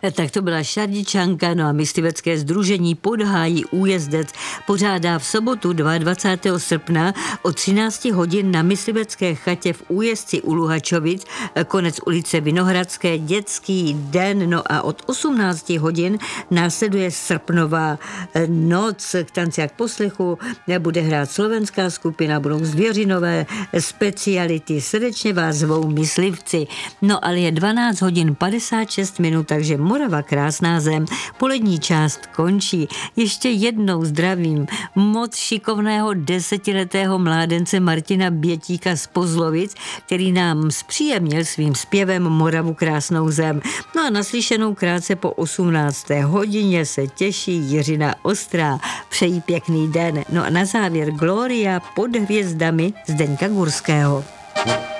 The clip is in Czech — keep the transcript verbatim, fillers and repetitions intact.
Tak to byla Šardičanka, no a myslivecké sdružení Podhájí Újezdec pořádá v sobotu dvacátého druhého srpna od třinácti hodin na myslivecké chatě v Újezdci u Luhačovic, konec ulice Vinohradské, dětský den, no a od osmnácti hodin následuje srpnová noc k tanci a k poslechu, bude hrát slovenská skupina, budou zvěřinové speciality, srdečně vás zvou myslivci. No ale je dvanáct hodin padesát šest minut, takže Morava krásná zem, polední část končí. Ještě jednou zdravím moc šikovného desetiletého mládence Martina Bětíka z Pozlovic, který nám zpříjemnil svým zpěvem Moravu krásnou zem. No a naslyšenou krátce po osmnácté hodině se těší Jiřina Ostrá. Přejí pěkný den. No a na závěr Gloria pod hvězdami Zdeňka Gurského.